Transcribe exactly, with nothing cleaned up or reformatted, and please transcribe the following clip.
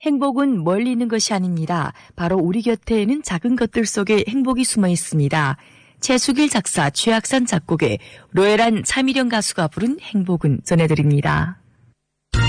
행복은 멀리 있는 것이 아닙니다. 바로 우리 곁에는 작은 것들 속에 행복이 숨어 있습니다. 최수길 작사, 최학산 작곡의 로엘한 차미령 가수가 부른 행복은 전해드립니다.